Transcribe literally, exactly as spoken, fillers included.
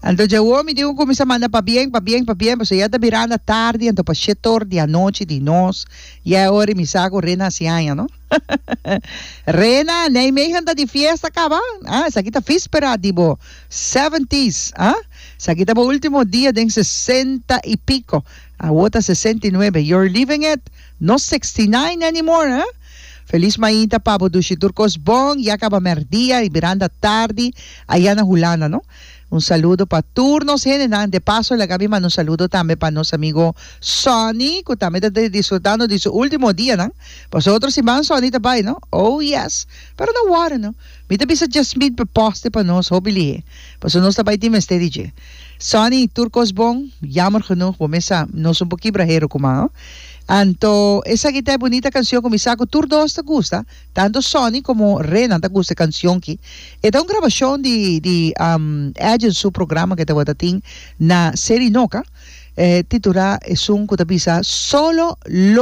Então, já o me digo como semana para bem, para bem, para bem, você já está virando tarde, então para setor de a noite de nós, e agora me saco rena se aia, não? Rena, nem meio anda de fiesta acaba, ah, essa aqui tá víspera, tipo, seventies, ah? Essa aqui tá o último dia de sessenta e pico, a outra sessenta e nove, you're living it, no sixty-nine anymore, ah? Feliz mainta para do Turcos Bong, e acaba merdia e virando tarde, allá na Hulana, não? Un saludo para turnos general. De paso, le gabi man un saludo también para nuestro amigo Sonny, que también está disfrutando de su último día, ¿no? Pues otros si van Sonny también, ¿no? Oh, yes. Pero no water, ¿no? Mita bisa just meet per poste para nos, hobili. Pues nos tabay di mesteri. Sonny, Turcos Bong, jammer genoeg, we mesa nos un poquito brajero kuma, ¿no? Anto, esa guitarra bonita canción como Isaco Turdos te gusta, tanto Sonny como Rena te gusta canción que esta es una grabación de, de um, ella su programa que te voy a dar na Serie Noca, eh, titula es un que te pisa Solo Lo